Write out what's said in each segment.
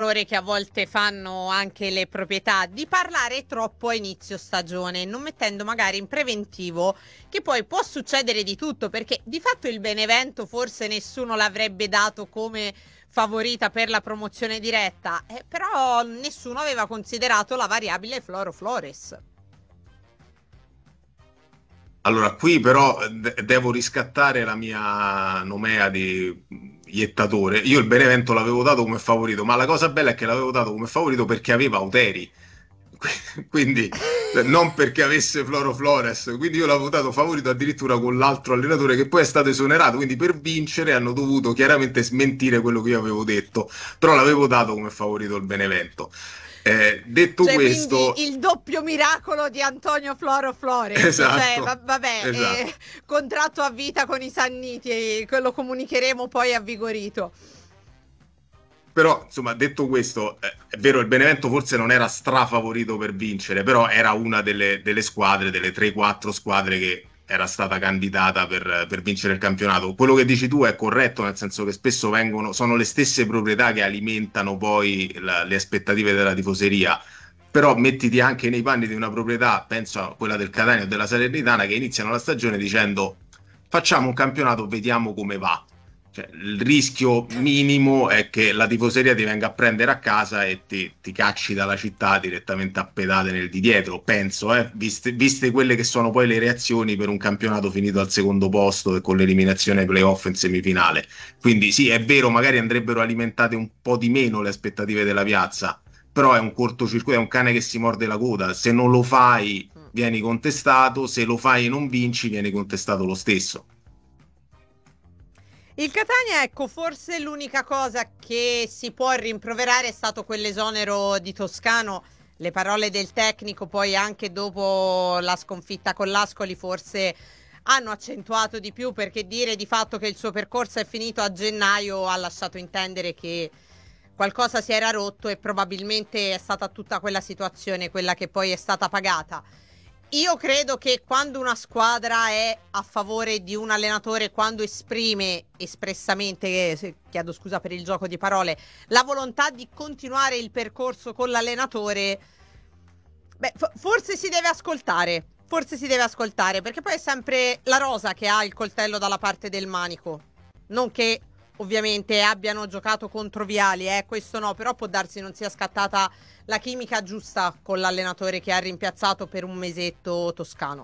errore che a volte fanno anche le proprietà, di parlare troppo a inizio stagione, non mettendo magari in preventivo che poi può succedere di tutto, perché di fatto il Benevento forse nessuno l'avrebbe dato come favorita per la promozione diretta, però nessuno aveva considerato la variabile Floro Flores. Allora, qui però devo riscattare la mia nomea di iettatore. Io il Benevento l'avevo dato come favorito, ma la cosa bella è che l'avevo dato come favorito perché aveva Oteri. Quindi non perché avesse Floro Flores, quindi io l'avevo dato favorito addirittura con l'altro allenatore che poi è stato esonerato, quindi per vincere hanno dovuto chiaramente smentire quello che io avevo detto, però l'avevo dato come favorito il Benevento. Detto Cioè, quindi questo, il doppio miracolo di Antonio Floro Flores, cioè, esatto, vabbè, esatto. contratto a vita con i Sanniti, lo comunicheremo poi avvigorito. Però, insomma, detto questo, è vero, il Benevento forse non era strafavorito per vincere, però era una delle squadre, delle 3-4 squadre che era stata candidata per vincere il campionato. Quello che dici tu è corretto, nel senso che spesso sono le stesse proprietà che alimentano poi le aspettative della tifoseria. Però mettiti anche nei panni di una proprietà, penso a quella del Catania o della Salernitana, che iniziano la stagione dicendo facciamo un campionato, vediamo come va. Cioè, il rischio minimo è che la tifoseria ti venga a prendere a casa e ti cacci dalla città direttamente a pedate nel di dietro, penso, viste quelle che sono poi le reazioni per un campionato finito al secondo posto e con l'eliminazione ai playoff in semifinale. Quindi sì, è vero, magari andrebbero alimentate un po' di meno le aspettative della piazza, però è un cortocircuito, è un cane che si morde la coda. Se non lo fai, vieni contestato, se lo fai e non vinci, vieni contestato lo stesso. Il Catania, ecco, forse l'unica cosa che si può rimproverare è stato quell'esonero di Toscano. Le parole del tecnico poi anche dopo la sconfitta con l'Ascoli forse hanno accentuato di più, perché dire di fatto che il suo percorso è finito a gennaio ha lasciato intendere che qualcosa si era rotto, e probabilmente è stata tutta quella situazione quella che poi è stata pagata. Io credo che quando una squadra è a favore di un allenatore, quando esprime espressamente, chiedo scusa per il gioco di parole, la volontà di continuare il percorso con l'allenatore, beh, forse si deve ascoltare. Forse si deve ascoltare, perché poi è sempre la rosa che ha il coltello dalla parte del manico. Non che ovviamente abbiano giocato contro Viali, questo no, però può darsi non sia scattata la chimica giusta con l'allenatore che ha rimpiazzato per un mesetto Toscano.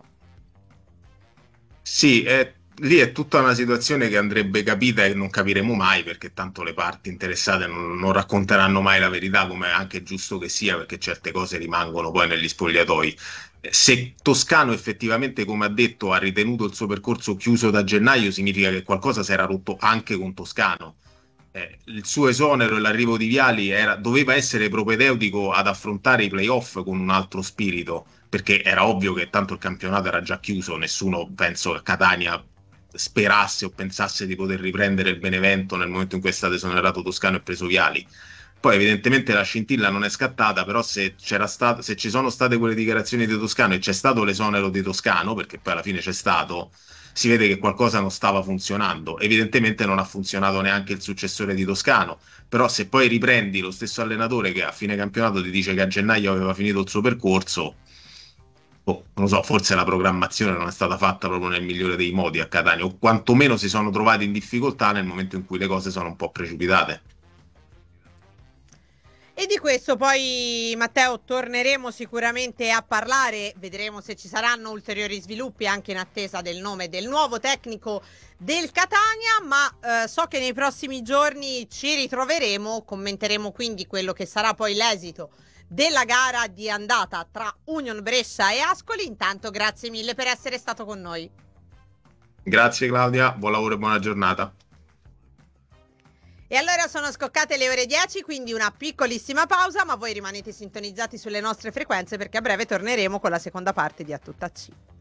Sì, lì è tutta una situazione che andrebbe capita e non capiremo mai perché tanto le parti interessate non racconteranno mai la verità, come è anche giusto che sia, perché certe cose rimangono poi negli spogliatoi. Se Toscano effettivamente, come ha detto, ha ritenuto il suo percorso chiuso da gennaio, significa che qualcosa si era rotto anche con Toscano. Il suo esonero e l'arrivo di Viali doveva essere propedeutico ad affrontare i playoff con un altro spirito, perché era ovvio che tanto il campionato era già chiuso, nessuno, penso, a Catania sperasse o pensasse di poter riprendere il Benevento nel momento in cui è stato esonerato Toscano e preso Viali. Poi evidentemente la scintilla non è scattata, però se ci sono state quelle dichiarazioni di Toscano e c'è stato l'esonero di Toscano, perché poi alla fine c'è stato, si vede che qualcosa non stava funzionando. Evidentemente non ha funzionato neanche il successore di Toscano, però se poi riprendi lo stesso allenatore che a fine campionato ti dice che a gennaio aveva finito il suo percorso, non lo so, forse la programmazione non è stata fatta proprio nel migliore dei modi a Catania, o quantomeno si sono trovati in difficoltà nel momento in cui le cose sono un po' precipitate. E di questo poi, Matteo, torneremo sicuramente a parlare, vedremo se ci saranno ulteriori sviluppi anche in attesa del nome del nuovo tecnico del Catania, ma so che nei prossimi giorni ci ritroveremo, commenteremo quindi quello che sarà poi l'esito della gara di andata tra Union Brescia e Ascoli. Intanto grazie mille per essere stato con noi. Grazie Claudia, buon lavoro e buona giornata. E allora sono scoccate le ore 10, quindi una piccolissima pausa, ma voi rimanete sintonizzati sulle nostre frequenze perché a breve torneremo con la seconda parte di A Tutta C.